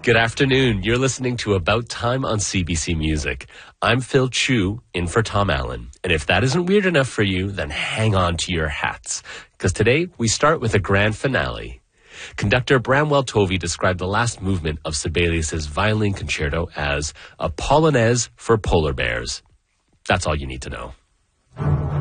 Good afternoon. You're listening to About Time on CBC Music. I'm Phil Chu, in for Tom Allen. And if that isn't weird enough for you, then hang on to your hats. Because today, we start with a grand finale. Conductor Bramwell Tovey described the last movement of Sibelius' violin concerto as a polonaise for polar bears. That's all you need to know.